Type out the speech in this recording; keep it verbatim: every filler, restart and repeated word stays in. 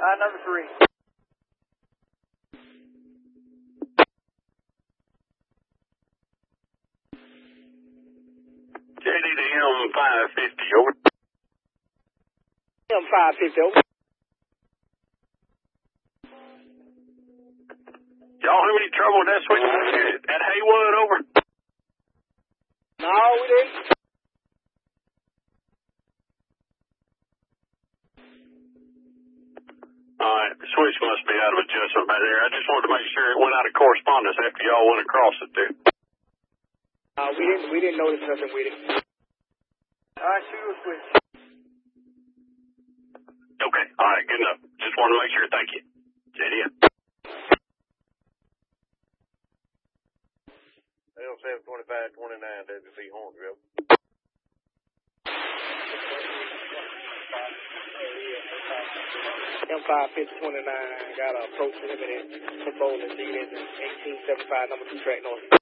Uh, number three. J D to M five fifty, over. M five fifty, over. Y'all have any trouble with that switch at Haywood, over? No, we didn't. All right, the switch must be out of adjustment by there. I just wanted to make sure it went out of correspondence after y'all went across it there. Uh, we didn't, we didn't notice nothing with it. All right, shoot a switch. Okay, all right, good enough. Just wanted to make sure. Thank you. J D M. L seven twenty-five twenty-nine, W C Hornsville. M five fifty twenty-nine got a approach limited to bowling lead engine eighteen seventy-five, number two track north.